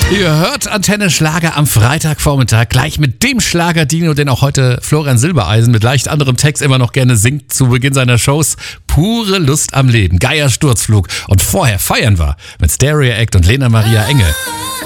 Ihr hört Antenne Schlager am Freitagvormittag gleich mit dem Schlager-Dino, den auch heute Florian Silbereisen mit leicht anderem Text immer noch gerne singt zu Beginn seiner Shows. Pure Lust am Leben, Geier Sturzflug. Und vorher feiern wir mit Stereo Act und Lena Maria Engel.